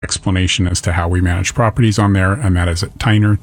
explanation as to how we manage properties on there, and that is at Tyner,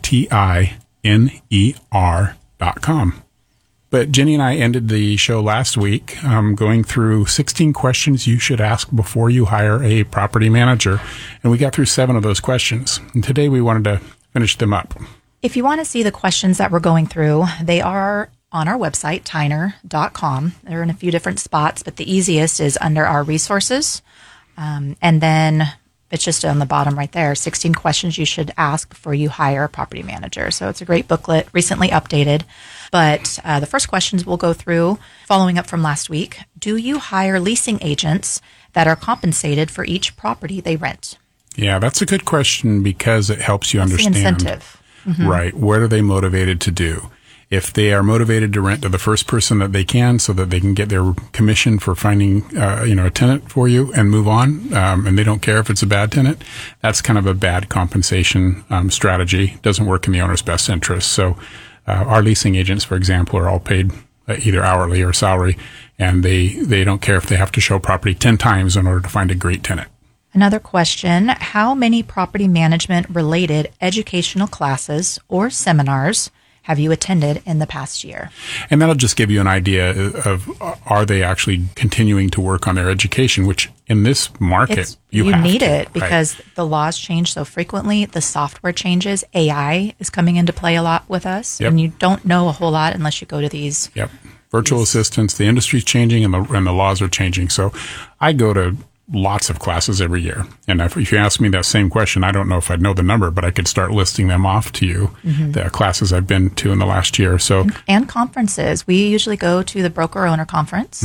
TINER.com. But Jenny and I ended the show last week going through 16 questions you should ask before you hire a property manager, and we got through 7 of those questions. And today we wanted to finish them up. If you want to see the questions that we're going through, they are on our website, Tyner.com. They're in a few different spots, but the easiest is under our resources. And then it's just on the bottom right there, 16 questions you should ask before you hire a property manager. So it's a great booklet, recently updated. But the first questions we'll go through, following up from last week, do you hire leasing agents that are compensated for each property they rent? Yeah, that's a good question because it helps you understand. The incentive. Mm-hmm. Right. What are they motivated to do? If they are motivated to rent to the first person that they can so that they can get their commission for finding, a tenant for you and move on, and they don't care if it's a bad tenant, that's kind of a bad compensation strategy. Doesn't work in the owner's best interest. So our leasing agents, for example, are all paid either hourly or salary, and they don't care if they have to show property 10 times in order to find a great tenant. Another question, how many property management related educational classes or seminars have you attended in the past year? And that'll just give you an idea of are they actually continuing to work on their education, which in this market, you need it because the laws change so frequently. The software changes. AI is coming into play a lot with us. Yep. And you don't know a whole lot unless you go to these. Yep. Virtual assistants. The industry's changing and the laws are changing. So I go to lots of classes every year. And if you ask me that same question, I don't know if I'd know the number, but I could start listing them off to you, the classes I've been to in the last year. So and conferences. We usually go to the broker owner conference.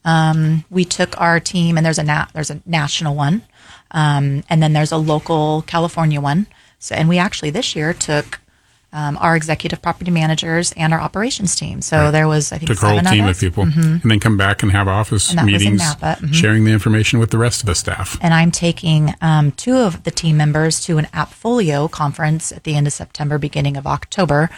We took our team, and there's a national one, and then there's a local California one. So, and we actually this year took our executive property managers and our operations team. So there was, I think, took a whole team of people, and then come back and have office meetings, sharing the information with the rest of the staff. And I'm taking 2 of the team members to an Appfolio conference at the end of September, beginning of October.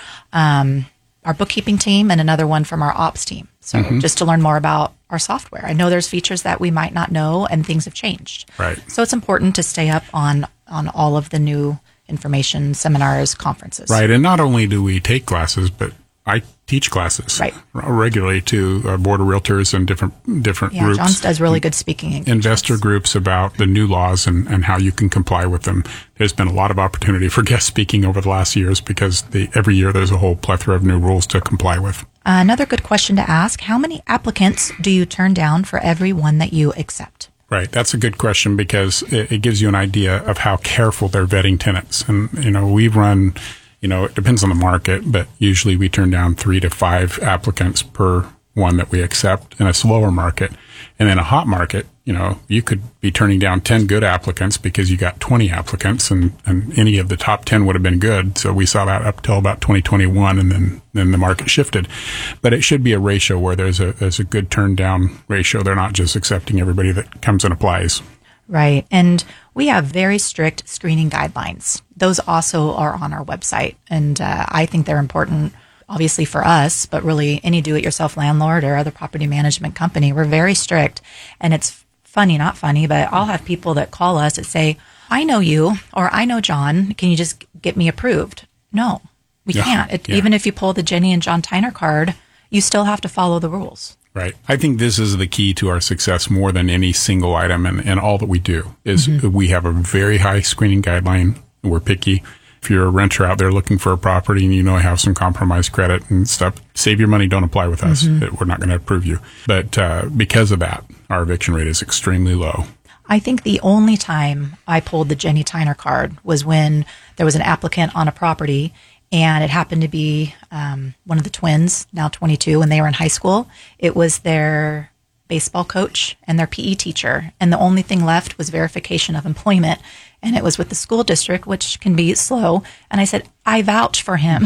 Our bookkeeping team and another one from our ops team. So just to learn more about our software. I know there's features that we might not know, and things have changed. Right. So it's important to stay up on all of the new information, seminars, conferences. Right. And not only do we take classes, but I teach classes regularly to a board of realtors and different groups. John does really good speaking engagements. Investor groups about the new laws and how you can comply with them. There's been a lot of opportunity for guest speaking over the last years because every year there's a whole plethora of new rules to comply with. Another good question to ask, how many applicants do you turn down for every one that you accept? Right. That's a good question because it gives you an idea of how careful they're vetting tenants. And, we run, it depends on the market, but usually we turn down 3 to 5 applicants per one that we accept in a slower market. And in a hot market, you could be turning down 10 good applicants because you got 20 applicants and any of the top 10 would have been good. So we saw that up till about 2021 and then the market shifted. But it should be a ratio where there's a good turn down ratio. They're not just accepting everybody that comes and applies. Right. And we have very strict screening guidelines. Those also are on our website. And I think they're important, obviously for us, but really any do-it-yourself landlord or other property management company. We're very strict. And it's funny, not funny, but I'll have people that call us that say, I know you, or I know John. Can you just get me approved? No, we can't. Even if you pull the Jenny and John Tyner card, you still have to follow the rules. Right. I think this is the key to our success more than any single item and all that we do is we have a very high screening guideline. We're picky. If you're a renter out there looking for a property and have some compromised credit and stuff, save your money, don't apply with us. We're not going to approve you. But because of that, our eviction rate is extremely low. I think the only time I pulled the Jenny Tyner card was when there was an applicant on a property and it happened to be one of the twins, now 22, when they were in high school. It was their baseball coach and their PE teacher. And the only thing left was verification of employment. And it was with the school district, which can be slow. And I said, I vouch for him.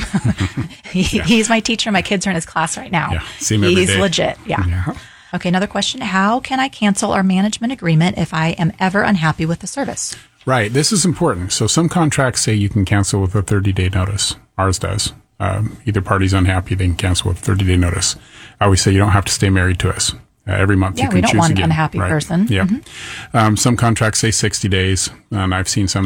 He's my teacher. My kids are in his class right now. Yeah, see him every day. He's legit. Yeah. Okay, another question. How can I cancel our management agreement if I am ever unhappy with the service? Right. This is important. So some contracts say you can cancel with a 30-day notice. Ours does. Either party's unhappy, they can cancel with a 30-day notice. I always say you don't have to stay married to us. Every month Yeah, you can we don't choose want an again. unhappy Right. person. Yeah. Some contracts say 60 days, and I've seen some